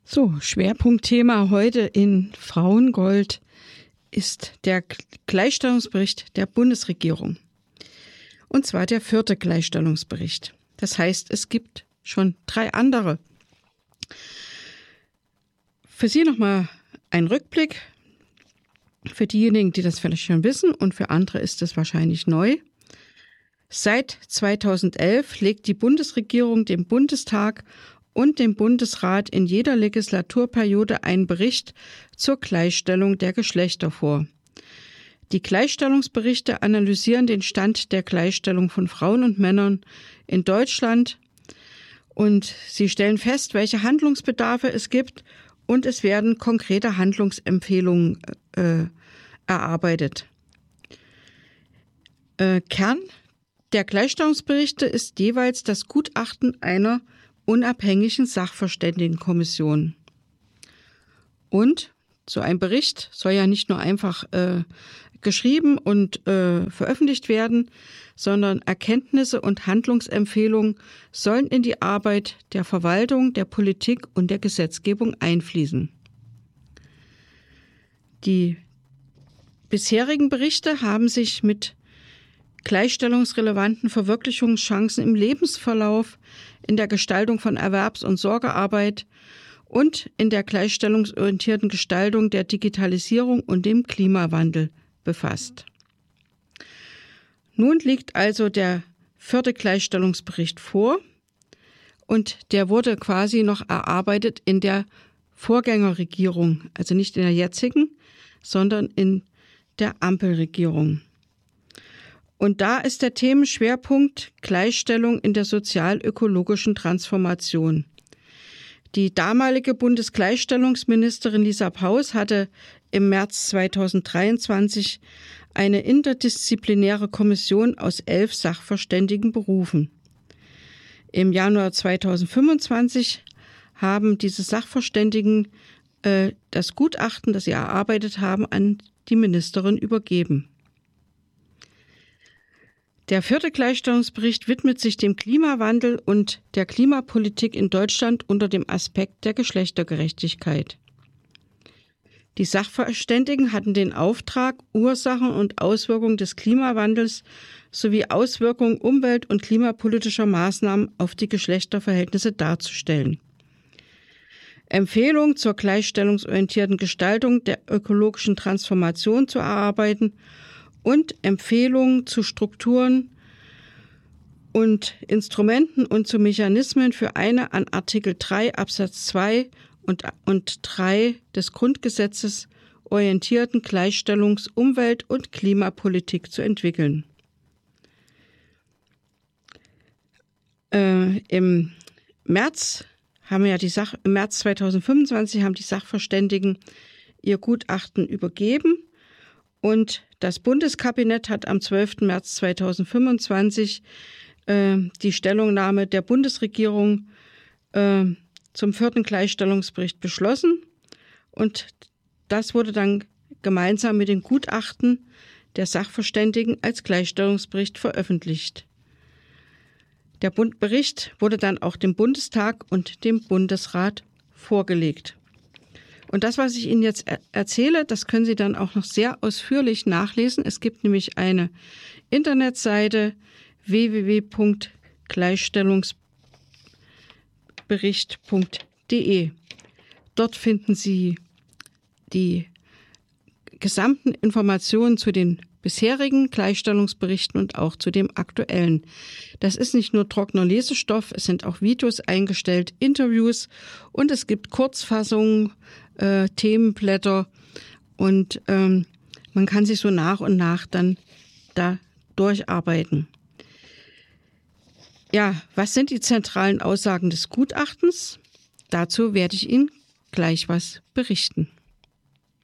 So, Schwerpunktthema heute in Frauengold ist der Gleichstellungsbericht der Bundesregierung. Und zwar der 4. Gleichstellungsbericht. Das heißt, es gibt schon 3 andere. Für Sie nochmal ein Rückblick. Für diejenigen, die das vielleicht schon wissen, und für andere ist es wahrscheinlich neu. Seit 2011 legt die Bundesregierung dem Bundestag und dem Bundesrat in jeder Legislaturperiode einen Bericht zur Gleichstellung der Geschlechter vor. Die Gleichstellungsberichte analysieren den Stand der Gleichstellung von Frauen und Männern in Deutschland und sie stellen fest, welche Handlungsbedarfe es gibt, und es werden konkrete Handlungsempfehlungen erarbeitet. Kern der Gleichstellungsberichte ist jeweils das Gutachten einer unabhängigen Sachverständigenkommission. Und so ein Bericht soll ja nicht nur einfach geschrieben und veröffentlicht werden, sondern Erkenntnisse und Handlungsempfehlungen sollen in die Arbeit der Verwaltung, der Politik und der Gesetzgebung einfließen. Die bisherigen Berichte haben sich mit gleichstellungsrelevanten Verwirklichungschancen im Lebensverlauf, in der Gestaltung von Erwerbs- und Sorgearbeit und in der gleichstellungsorientierten Gestaltung der Digitalisierung und dem Klimawandel befasst. Nun liegt also der 4. Gleichstellungsbericht vor und der wurde quasi noch erarbeitet in der Vorgängerregierung, also nicht in der jetzigen, sondern in der Ampelregierung. Und da ist der Themenschwerpunkt Gleichstellung in der sozial-ökologischen Transformation. Die damalige Bundesgleichstellungsministerin Lisa Paus hatte im März 2023 eine interdisziplinäre Kommission aus 11 Sachverständigen berufen. Im Januar 2025 haben diese Sachverständigen das Gutachten, das sie erarbeitet haben, an die Ministerin übergeben. Der 4. Gleichstellungsbericht widmet sich dem Klimawandel und der Klimapolitik in Deutschland unter dem Aspekt der Geschlechtergerechtigkeit. Die Sachverständigen hatten den Auftrag, Ursachen und Auswirkungen des Klimawandels sowie Auswirkungen umwelt- und klimapolitischer Maßnahmen auf die Geschlechterverhältnisse darzustellen. Empfehlungen zur gleichstellungsorientierten Gestaltung der ökologischen Transformation zu erarbeiten und Empfehlungen zu Strukturen und Instrumenten und zu Mechanismen für eine an Artikel 3 Absatz 2 und 3 des Grundgesetzes orientierten Gleichstellungs-, Umwelt- und Klimapolitik zu entwickeln. Im März 2025 haben die Sachverständigen ihr Gutachten übergeben. Und das Bundeskabinett hat am 12. März 2025 die Stellungnahme der Bundesregierung zum 4. Gleichstellungsbericht beschlossen. Und das wurde dann gemeinsam mit den Gutachten der Sachverständigen als Gleichstellungsbericht veröffentlicht. Der Bericht wurde dann auch dem Bundestag und dem Bundesrat vorgelegt. Und das, was ich Ihnen jetzt erzähle, das können Sie dann auch noch sehr ausführlich nachlesen. Es gibt nämlich eine Internetseite www.gleichstellungsbericht.de. Dort finden Sie die gesamten Informationen zu den bisherigen Gleichstellungsberichten und auch zu dem aktuellen. Das ist nicht nur trockener Lesestoff, es sind auch Videos eingestellt, Interviews und es gibt Kurzfassungen, Themenblätter und man kann sich so nach und nach dann da durcharbeiten. Ja, was sind die zentralen Aussagen des Gutachtens? Dazu werde ich Ihnen gleich was berichten.